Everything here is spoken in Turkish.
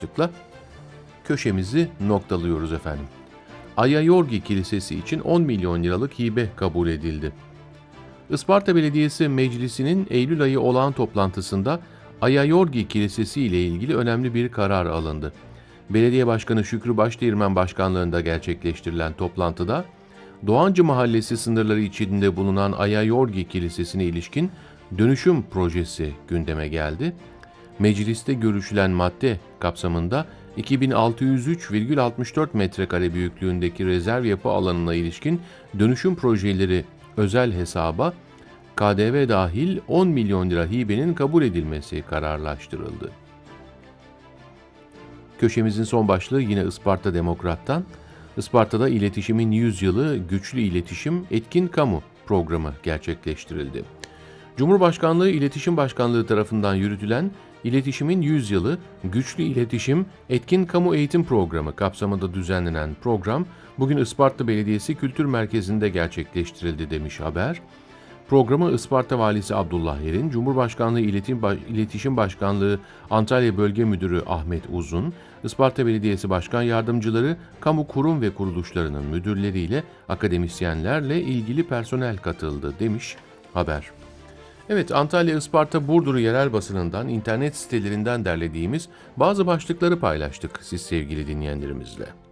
başlıkla köşemizi noktalıyoruz efendim. Ayayorgi Kilisesi için 10 milyon liralık hibe kabul edildi. Isparta Belediyesi Meclisi'nin Eylül ayı olağan toplantısında Ayayorgi Kilisesi ile ilgili önemli bir karar alındı. Belediye Başkanı Şükrü Başdeğirmen başkanlığında gerçekleştirilen toplantıda Doğancı Mahallesi sınırları içinde bulunan Ayayorgi Kilisesi'ne ilişkin dönüşüm projesi gündeme geldi. Mecliste görüşülen madde kapsamında 2603,64 metrekare büyüklüğündeki rezerv yapı alanına ilişkin dönüşüm projeleri özel hesaba KDV dahil 10 milyon lira hibenin kabul edilmesi kararlaştırıldı. Köşemizin son başlığı yine Isparta Demokrat'tan. Isparta'da iletişimin 100 yılı Güçlü İletişim Etkin Kamu programı gerçekleştirildi. Cumhurbaşkanlığı İletişim Başkanlığı tarafından yürütülen İletişimin 100 yılı Güçlü İletişim Etkin Kamu Eğitim Programı kapsamında düzenlenen program bugün Isparta Belediyesi Kültür Merkezi'nde gerçekleştirildi demiş haber. Programı Isparta Valisi Abdullah Erin, Cumhurbaşkanlığı İletişim Başkanlığı Antalya Bölge Müdürü Ahmet Uzun, Isparta Belediyesi Başkan Yardımcıları, kamu kurum ve kuruluşlarının müdürleriyle akademisyenlerle ilgili personel katıldı demiş haber. Evet, Antalya, Isparta, Burduru yerel basınından, internet sitelerinden derlediğimiz bazı başlıkları paylaştık siz sevgili dinleyenlerimizle.